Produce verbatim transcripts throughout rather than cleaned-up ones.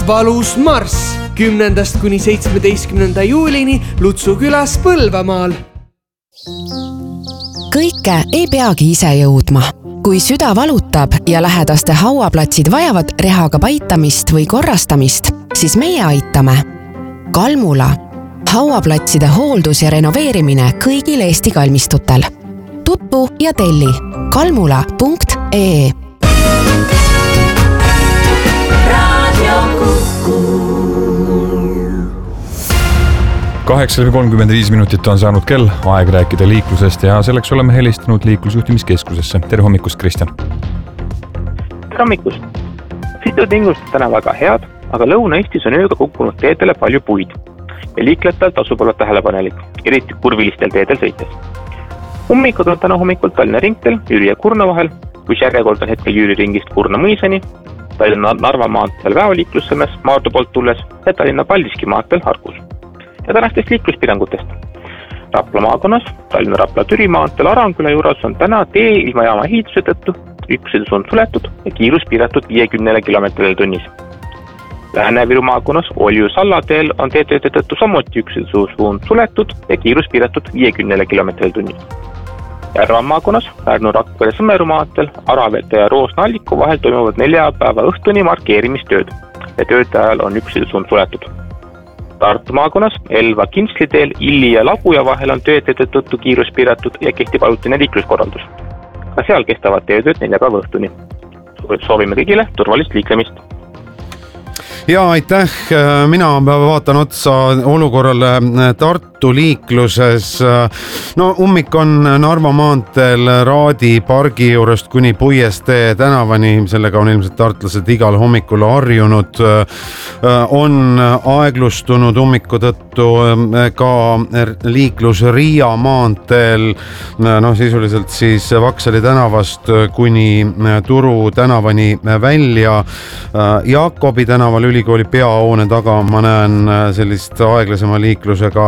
valus marss kümnendast kuni seitsmeteistkümnenda juulini Lutsu külas Põlvamaal. Kõike ei peagi ise jõudma. Kui süda valutab ja lähedaste hauaplatsid vajavad rehaga paitamist või korrastamist, siis meie aitame. Kalmula. Hauaplatside hooldus ja renoveerimine kõigil Eesti kalmistutel. Tutvu ja telli kalmula punkt ee. kaheksa kolmkümmend viis minutit on saanud kell, aeg rääkida liiklusest ja selleks oleme helistanud liiklusjuhtimiskeskusesse. Tere hommikust, Kristjan! Tere hommikust! Sõidutingimused täna väga head, aga Lõuna-Eestis on ööga kukkunud teedele palju puid ja liiklejatel tasub olla tähelepanelik, eriti kurvilistel teedel sõites. Ummikud on täna hommikul Tallinna ringtel Jüri ja Kurna vahel, kus järjekord on hetkel Jüri ringist Kurna mõisani, Tallinna Narva maanteel Väoliiklussõmmes Maardu poolt tulles ja Tallinna Paldiski maanteel Harkus. Ja tänastest liikluspiirangutest. Rapla maakonnas, Tallinna Rapla-Türi maanteel Arangüla juures on täna tee ilma jaama ehituse tõttu üks sõidusuund suletud ja kiirus piiratud viiekümnele kilomeetrile tunnis. Lääne-Viru maakonnas Olju-Salla teel on teetööde tõttu samuti üks sõidusuund suletud ja kiirus piiratud viiekümnele kilomeetrile tunnis. Järva maakonnas Pärnu-Rakvere Sõmeru maanteel Aravete ja Roosna-Alliku vahel toimuvad neljapäeva õhtuni markeerimistööd ja tööde ajal on üks sõidusuund suletud. Tartu maakonnas Elva Kinsli teel Illi ja Laguja vahel on töötööde tõttu kiirus piiratud ja kehtib ajutine liikluskorraldus. Ka seal kestavad töötööd neljapäeva õhtuni. Soovime kõigile turvalist liiklemist. Ja aitäh, mina vaatan otsa olukorrale Tartu liikluses. No ummik on Narva maanteel Raadi pargi juurest kuni Puiestee tänavani, sellega on ilmselt tartlased igal hommikul harjunud. On aeglustunud ummiku tõttu ka liiklus Riia maanteel, no sisuliselt siis Vaksali tänavast kuni Turu tänavani välja. Jaakobi tänaval ülikooli peahoone taga ma näen sellist aeglasema liiklusega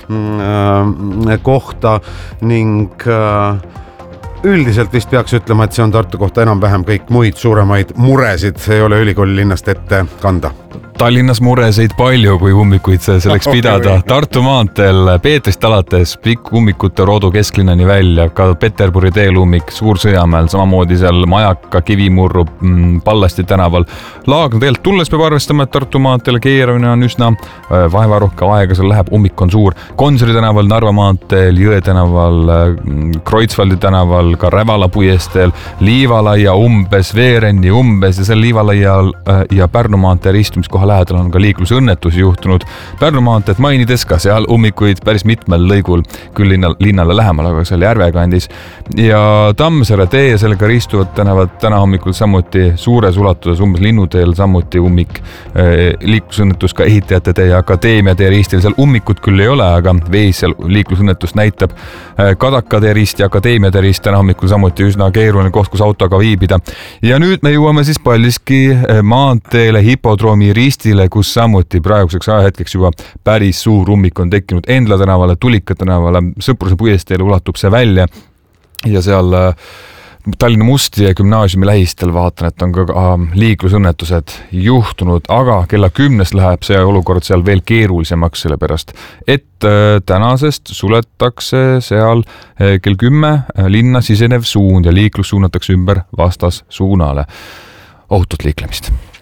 kohta ning üldiselt vist peaks ütlema, et see on Tartu kohta enam-vähem kõik muid suuremaid muresid ei ole ülikooli linnast ette kanda. Tallinnas muresid palju, kui ummikuid selleks pidada. Tartu maanteel Peetrist alates pikk ummikute Roodu kesklinnani välja, ka Peterburi teel ummik Suur-Sõjamäel, samamoodi seal Majaka, Kivimurru, Pallasti tänaval. Laagna teelt tulles peab arvestama, et Tartu maanteel keeramine on üsna vaevarohke aega, seal läheb, ummik on suur. Konseri tänaval, Narva maanteel, Jõe tänaval, Kreutzwaldi tänaval, ka Rävala puiesteel, Liivalaia umbes, Veerenni umbes ja seal Liivalaia ja Pärnu maanteel istumiskoha lähedal on ka liiklusõnnetusi juhtunud. Pärnu maanteed mainides ka seal ummikuid päris mitmel lõigul, küll linna, linnale lähemal, aga seal Järvekandis. Ja Tammsaare tee ja sellega ristuvad tänavad täna hommikul samuti suures ulatuses, umbes Linnuteel samuti ummik. Liiklusõnnetus ka Ehitajate tee ja Akadeemia tee ristil. Seal ummikut küll ei ole, aga vees seal liiklusõnnetus näitab. Kadaka tee rist ja Akadeemia tee rist täna hommikul samuti üsna keeruline koht, kus autoga viibida. Ja nüüd me jõuame siis Paldiski maanteele Hipodroomi ristile, kus samuti praeguseks ajahetkeks juba päris suur ummik on tekkinud Endla tänavale, Tulika tänavale, Sõpruse puiesteele ulatub see välja ja seal Tallinna Mustie gümnaasiumi lähistel vaatan, et on ka liiklusõnnetused juhtunud, aga kella kümnest läheb see olukord seal veel keerulisemaks, sellepärast, et tänasest suletakse seal kell kümme linna sisenev suund ja liiklus suunatakse ümber vastas suunale. Ohutut liiklemist.